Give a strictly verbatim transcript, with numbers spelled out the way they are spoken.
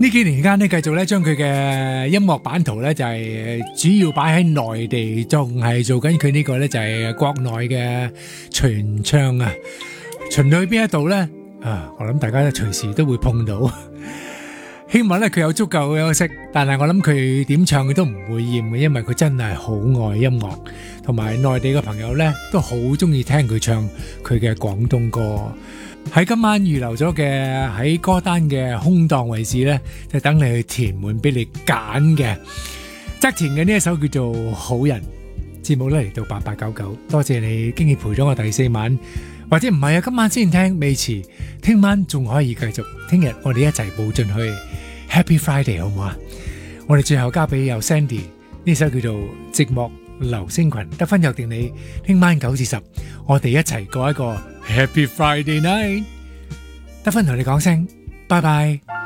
呢幾年間咧，繼續咧將佢嘅音樂版圖咧就係主要擺喺內地，仲係做緊佢呢個咧就係國內嘅傳唱啊。巡去邊一度咧啊，我諗大家隨時都會碰到。希望咧佢有足夠嘅休息，但係我諗佢點唱佢都唔會厭嘅，因為佢真係好愛音樂，同埋內地嘅朋友咧都好中意聽佢唱佢嘅廣東歌。喺今晚預留咗嘅喺歌單嘅空檔位置咧，就等你去填滿俾你揀嘅。側田嘅呢一首叫做《好人》。節目咧嚟到八八九九，多謝你經已陪咗我第四晚，或者唔係啊，今晚先聽未遲，聽晚仲可以繼續，聽日我哋一齊步進去 Happy Friday 好唔好啊？我哋最後交俾有 Sandy 呢首叫做《寂寞流星群》，得分約定你聽晚九至十，我哋一齊過一個 Happy Friday Night， 得分同你講聲拜拜。